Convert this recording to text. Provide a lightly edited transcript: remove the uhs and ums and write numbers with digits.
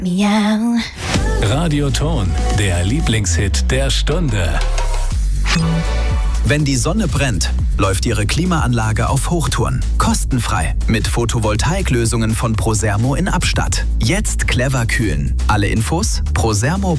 Miau. Radioton, der Lieblingshit der Stunde. Wenn die Sonne brennt, läuft Ihre Klimaanlage auf Hochtouren. Kostenfrei. Mit Photovoltaiklösungen von Prosermo in Abstatt. Jetzt clever kühlen. Alle Infos prosermo.com.